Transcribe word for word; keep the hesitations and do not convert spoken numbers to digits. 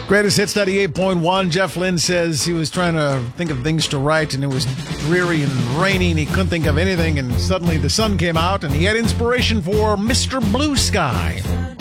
Greatest Hits ninety-eight point one. Jeff Lynne says he was trying to think of things to write, and it was dreary and rainy, and he couldn't think of anything, and suddenly the sun came out, and he had inspiration for Mister Blue Sky.